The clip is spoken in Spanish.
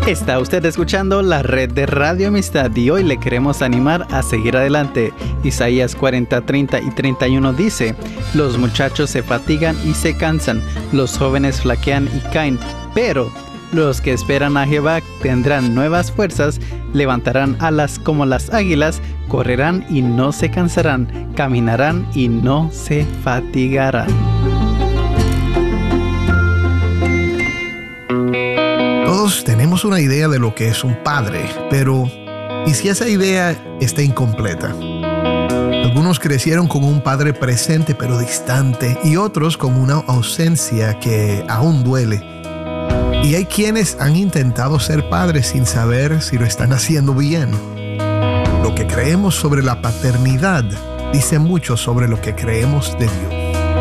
Está usted escuchando la red de Radio Amistad y hoy le queremos animar a seguir adelante. Isaías 40, 30 y 31 dice: los muchachos se fatigan y se cansan, los jóvenes flaquean y caen, pero los que esperan a Jehová tendrán nuevas fuerzas, levantarán alas como las águilas, correrán y no se cansarán, caminarán y no se fatigarán. Todos tenemos una idea de lo que es un padre, pero ¿y si esa idea está incompleta? Algunos crecieron con un padre presente pero distante y otros con una ausencia que aún duele. Y hay quienes han intentado ser padres sin saber si lo están haciendo bien. Lo que creemos sobre la paternidad dice mucho sobre lo que creemos de Dios.